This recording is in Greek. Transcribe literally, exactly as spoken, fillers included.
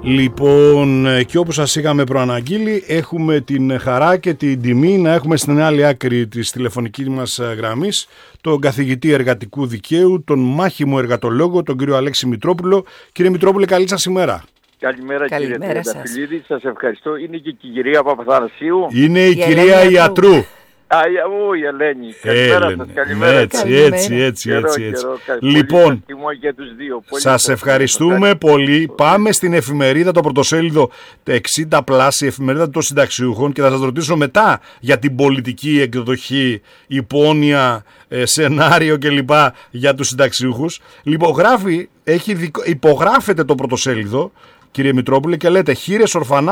Λοιπόν, και όπως σας είχαμε προαναγγείλει, έχουμε την χαρά και την τιμή να έχουμε στην άλλη άκρη της τηλεφωνικής μας γραμμής τον καθηγητή εργατικού δικαίου, τον μάχημο εργατολόγο, τον κύριο Αλέξη Μητρόπουλο. Κύριε Μητρόπουλε, καλή σας ημέρα. Καλημέρα, κύριε Τριανταφυλλίδη, σας ευχαριστώ. Είναι και η κυρία Παπαθανασίου. Είναι η, η κυρία Ιατρού. Α, ο, η Ελένη. Καλημέρα σας, καλημέρα. Έτσι, καλημέρα. έτσι, έτσι, καιρό, έτσι, έτσι. Καιρό, λοιπόν, και τους δύο. σας ευχαριστούμε πολύ. Πάμε στην εφημερίδα, το πρωτοσέλιδο εξήντα πλας, η εφημερίδα των συνταξιούχων, και θα σας ρωτήσω μετά για την πολιτική εκδοχή, υπόνοια, ε, σενάριο κλπ. Για τους συνταξιούχους. Λοιπόν, γράφει, έχει, υπογράφεται το πρωτοσέλιδο, κύριε Μητρόπουλε, και λέτε: χείρες, ορφανά,